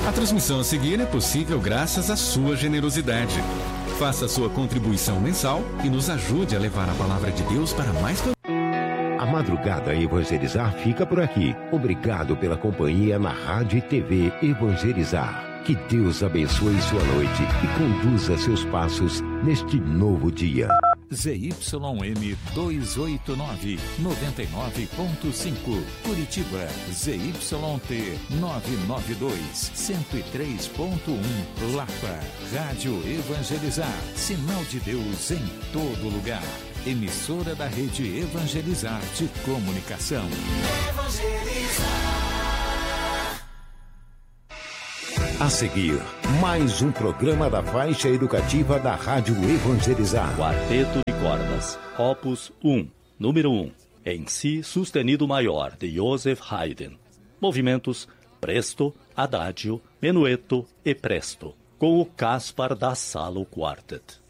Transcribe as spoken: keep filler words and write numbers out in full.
A transmissão a seguir é possível graças à sua generosidade. Faça sua contribuição mensal e nos ajude a levar a palavra de Deus para mais pessoas. A Madrugada Evangelizar fica por aqui. Obrigado pela companhia na Rádio e T V Evangelizar. Que Deus abençoe sua noite e conduza seus passos neste novo dia. Z Y M duzentos e oitenta e nove, noventa e nove ponto cinco, Curitiba. Z Y T novecentos e noventa e dois, cento e três ponto um, Lapa. Rádio Evangelizar, sinal de Deus em todo lugar. Emissora da Rede Evangelizar de Comunicação. Evangelizar. A seguir, mais um programa da faixa educativa da Rádio Evangelizar. Quarteto de cordas, Opus um, número um, em Si sustenido maior, de Joseph Haydn. Movimentos Presto, Adagio, Menueto e Presto, com o Caspar da Salo Quartet.